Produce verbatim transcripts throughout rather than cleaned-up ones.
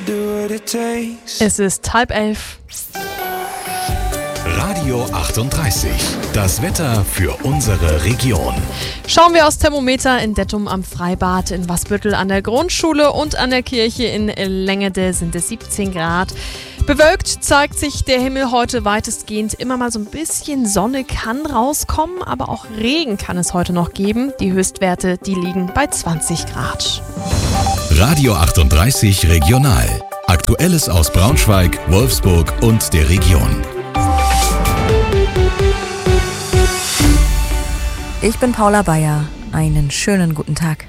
Es ist halb elf. Radio achtunddreißig. Das Wetter für unsere Region. Schauen wir aufs Thermometer in Dettum am Freibad, in Wasbüttel an der Grundschule und an der Kirche in Längede sind es siebzehn Grad. Bewölkt zeigt sich der Himmel heute weitestgehend. Immer mal so ein bisschen Sonne kann rauskommen, aber auch Regen kann es heute noch geben. Die Höchstwerte, die liegen bei zwanzig Grad. Radio achtunddreißig Regional. Aktuelles aus Braunschweig, Wolfsburg und der Region. Ich bin Paula Bayer. Einen schönen guten Tag.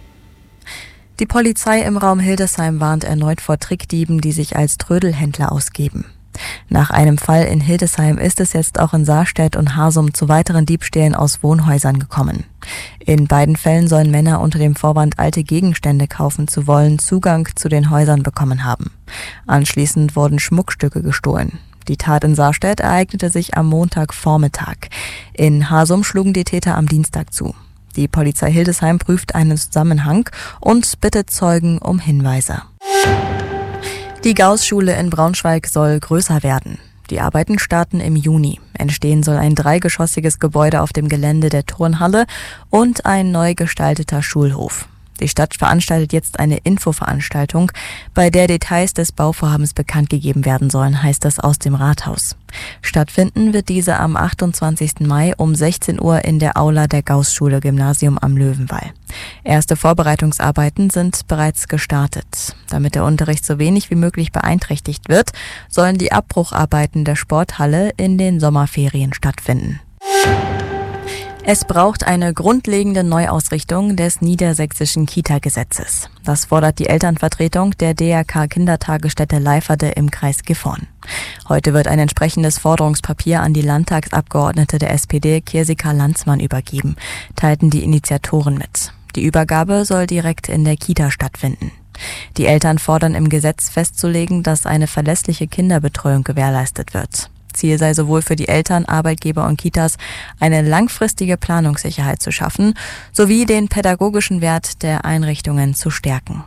Die Polizei im Raum Hildesheim warnt erneut vor Trickdieben, die sich als Trödelhändler ausgeben. Nach einem Fall in Hildesheim ist es jetzt auch in Sarstedt und Harsum zu weiteren Diebstählen aus Wohnhäusern gekommen. In beiden Fällen sollen Männer unter dem Vorwand, alte Gegenstände kaufen zu wollen, Zugang zu den Häusern bekommen haben. Anschließend wurden Schmuckstücke gestohlen. Die Tat in Sarstedt ereignete sich am Montagvormittag. In Harsum schlugen die Täter am Dienstag zu. Die Polizei Hildesheim prüft einen Zusammenhang und bittet Zeugen um Hinweise. Die Gauß-Schule in Braunschweig soll größer werden. Die Arbeiten starten im Juni. Entstehen soll ein dreigeschossiges Gebäude auf dem Gelände der Turnhalle und ein neu gestalteter Schulhof. Die Stadt veranstaltet jetzt eine Infoveranstaltung, bei der Details des Bauvorhabens bekannt gegeben werden sollen, heißt das aus dem Rathaus. Stattfinden wird diese am achtundzwanzigsten Mai um sechzehn Uhr in der Aula der Gauß-Schule Gymnasium am Löwenwall. Erste Vorbereitungsarbeiten sind bereits gestartet. Damit der Unterricht so wenig wie möglich beeinträchtigt wird, sollen die Abbrucharbeiten der Sporthalle in den Sommerferien stattfinden. Es braucht eine grundlegende Neuausrichtung des niedersächsischen Kita-Gesetzes. Das fordert die Elternvertretung der D R K-Kindertagesstätte Leiferde im Kreis Gifhorn. Heute wird ein entsprechendes Forderungspapier an die Landtagsabgeordnete der S P D, Kirsika Landsmann, übergeben, teilten die Initiatoren mit. Die Übergabe soll direkt in der Kita stattfinden. Die Eltern fordern im Gesetz festzulegen, dass eine verlässliche Kinderbetreuung gewährleistet wird. Ziel sei sowohl für die Eltern, Arbeitgeber und Kitas eine langfristige Planungssicherheit zu schaffen, sowie den pädagogischen Wert der Einrichtungen zu stärken.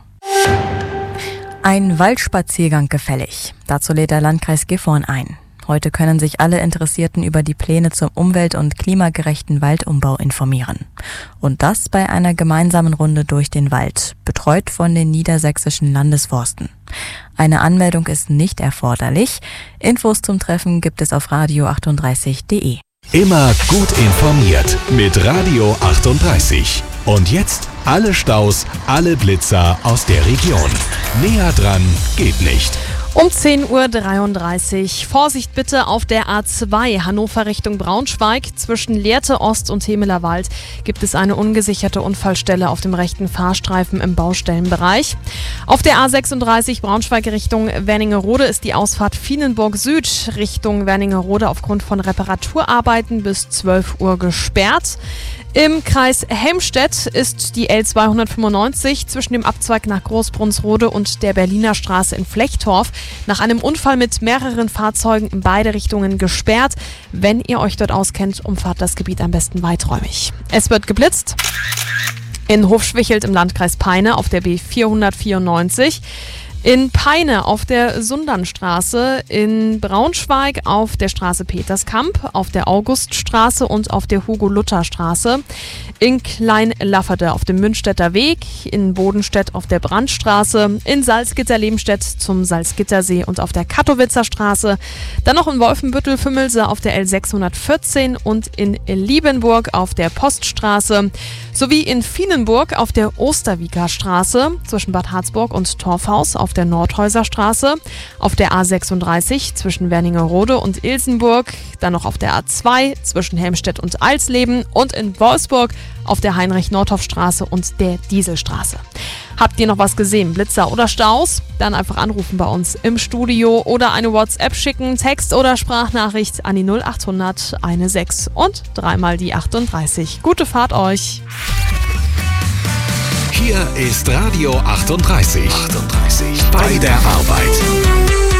Ein Waldspaziergang gefällig. Dazu lädt der Landkreis Gifhorn ein. Heute können sich alle Interessierten über die Pläne zum umwelt- und klimagerechten Waldumbau informieren. Und das bei einer gemeinsamen Runde durch den Wald, betreut von den niedersächsischen Landesforsten. Eine Anmeldung ist nicht erforderlich. Infos zum Treffen gibt es auf radio achtunddreißig punkt de. Immer gut informiert mit Radio achtunddreißig. Und jetzt alle Staus, alle Blitzer aus der Region. Näher dran geht nicht. Um zehn Uhr dreiunddreißig. Vorsicht bitte auf der A zwei Hannover Richtung Braunschweig. Zwischen Lehrte Ost und Hemelerwald gibt es eine ungesicherte Unfallstelle auf dem rechten Fahrstreifen im Baustellenbereich. Auf der A sechsunddreißig Braunschweig Richtung Wernigerode ist die Ausfahrt Vienenburg Süd Richtung Wernigerode aufgrund von Reparaturarbeiten bis zwölf Uhr gesperrt. Im Kreis Helmstedt ist die L zweihundertfünfundneunzig zwischen dem Abzweig nach Großbrunnsrode und der Berliner Straße in Flechtorf nach einem Unfall mit mehreren Fahrzeugen in beide Richtungen gesperrt. Wenn ihr euch dort auskennt, umfahrt das Gebiet am besten weiträumig. Es wird geblitzt. In Hofschwichelt im Landkreis Peine auf der B vierhundertvierundneunzig. In Peine auf der Sundernstraße, in Braunschweig auf der Straße Peterskamp, auf der Auguststraße und auf der Hugo-Luther-Straße, in Klein-Lafferde auf dem Münstetter Weg, in Bodenstedt auf der Brandstraße, in Salzgitter-Lebenstedt zum Salzgittersee und auf der Kattowitzer Straße, dann noch in Wolfenbüttel-Fümmelse auf der L sechshundertvierzehn und in Liebenburg auf der Poststraße, sowie in Vienenburg auf der Osterwieker Straße zwischen Bad Harzburg und Torfhaus auf der Nordhäuser Straße, auf der A sechsunddreißig zwischen Wernigerode und Ilsenburg, dann noch auf der A zwei zwischen Helmstedt und Alsleben und in Wolfsburg auf der Heinrich-Nordhoff-Straße und der Dieselstraße. Habt ihr noch was gesehen, Blitzer oder Staus? Dann einfach anrufen bei uns im Studio oder eine WhatsApp schicken, Text- oder Sprachnachricht an die null achthundert sechzehn und dreimal die achtunddreißig. Gute Fahrt euch! Hier ist Radio achtunddreißig. achtunddreißig. Bei der Arbeit.